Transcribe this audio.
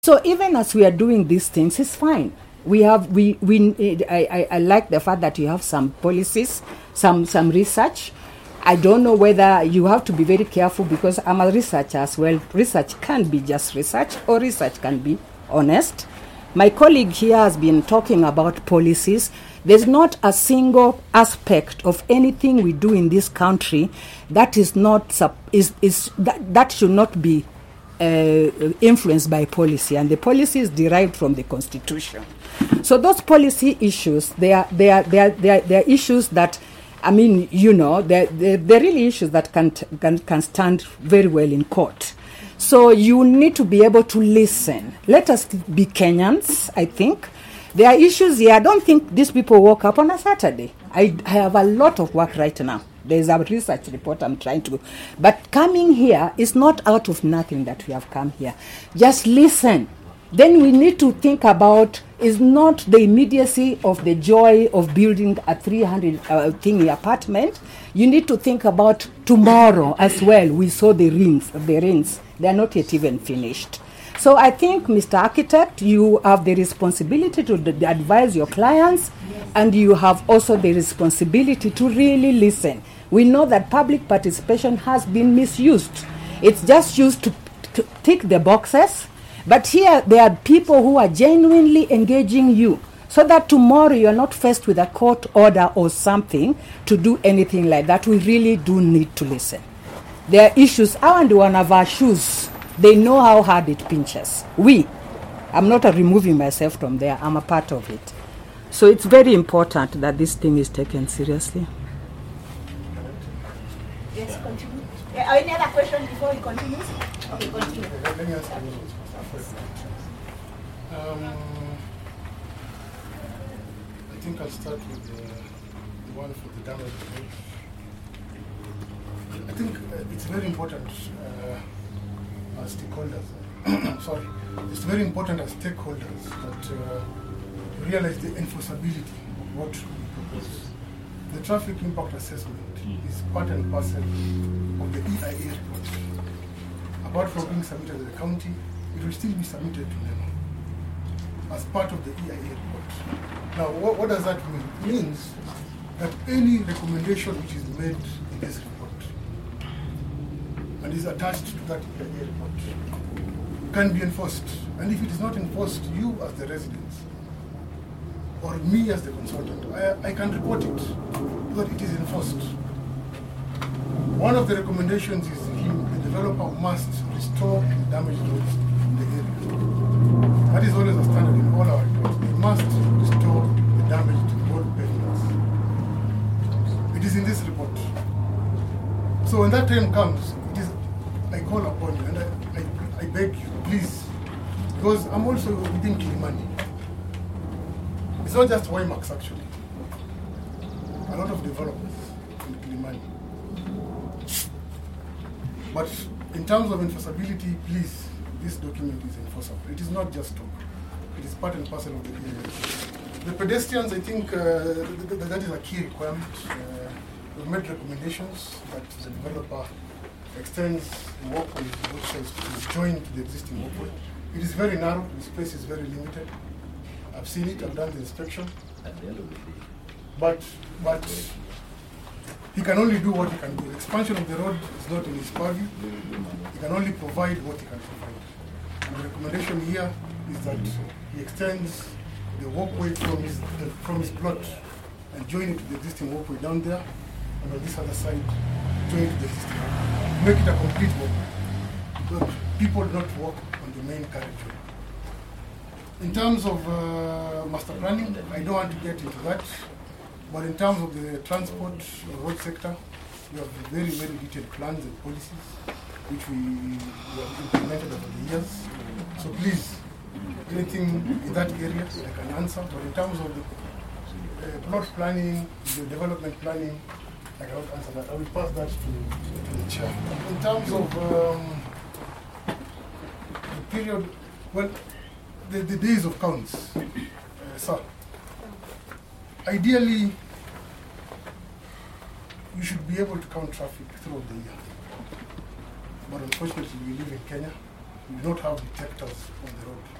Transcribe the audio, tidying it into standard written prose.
So even as we are doing these things, it's fine. I like the fact that you have some policies, some research. I don't know whether you have to be very careful, because I'm a researcher as well. Research can be just research, or research can be honest. My colleague here has been talking about policies. There's not a single aspect of anything we do in this country that is not that should not be influenced by policy, and the policy is derived from the Constitution. So those policy issues, they are issues that, I mean, you know, they're really issues that can stand very well in court. So you need to be able to listen. Let us be Kenyans, I think. There are issues here. I don't think these people woke up on a Saturday. I have a lot of work right now. There's a research report I'm trying to... But coming here is not out of nothing that we have come here. Just listen. Then we need to think about, is not the immediacy of the joy of building a 300 thingy apartment. You need to think about tomorrow as well. We saw the rings. They are not yet even finished. So I think, Mr. Architect, you have the responsibility to advise your clients, and you have also the responsibility to really listen. We know that public participation has been misused. It's just used to tick the boxes. But here there are people who are genuinely engaging you, so that tomorrow you are not faced with a court order or something to do anything like that. We really do need to listen. There are issues. I want one of our shoes. They know how hard it pinches. I'm not removing myself from there. I'm a part of it. So it's very important that this thing is taken seriously. Yes, continue. Any other question before we continue? Okay, continue. Let me ask you. I think I'll start with the one for the damage. I think it's very important as stakeholders. Sorry, it's very important as stakeholders that realize the enforceability of what we propose. The traffic impact assessment is part and parcel of the EIA report. Apart from being submitted to the county, it will still be submitted to them as part of the EIA report. Now, what does that mean? It means that any recommendation which is made in this report and is attached to that EIA report can be enforced. And if it is not enforced, you as the residents or me as the consultant, I can report it so that it is enforced. One of the recommendations is the developer must restore the damaged roads in the area. That is always a standard in all our reports. They must restore the damaged road pavements. It is in this report. So when that time comes, I call upon you and I beg you, please, because I'm also within Kilimani. It's not just Waymax actually. A lot of developers in Kilimani. But in terms of enforceability, please, this document is enforceable. It is not just talk. It is part and parcel of the area. The pedestrians, I think that is a key requirement. We've made recommendations that the developer extends the walkway to both sides to join to the existing walkway. It is very narrow, the space is very limited. I've seen it, I've done the inspection. At the end of the day. But he can only do what he can do. The expansion of the road is not in his purview. He can only provide what he can provide. And the recommendation here is that he extends the walkway from his plot and join it to the existing walkway down there, and on this other side, join it to the existing walkway. Make it a complete walkway, so people do not walk on the main carriageway. In terms of master planning, I don't want to get into that. But in terms of the transport or road sector, we have very, very detailed plans and policies which we have implemented over the years. So please, anything in that area I can answer. But in terms of the plot planning, the development planning, I cannot answer that. I will pass that to the chair. In terms of the period, well, the days of counts, sir. Ideally, you should be able to count traffic throughout the year. But unfortunately, we live in Kenya. we do not have detectors on the road.